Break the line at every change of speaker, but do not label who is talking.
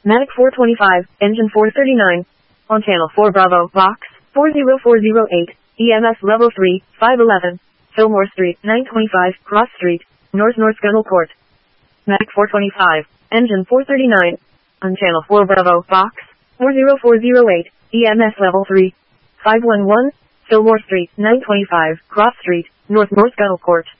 Matic 425, engine 439. On channel 4 Bravo, box 40408, EMS level 3, 511, Fillmore Street, 925, Cross Street, North Scuttle Court. Matic 425, engine 439. On channel 4 Bravo, box 40408, EMS level 3, 511, Fillmore Street, 925, Cross Street, North Scuttle Court.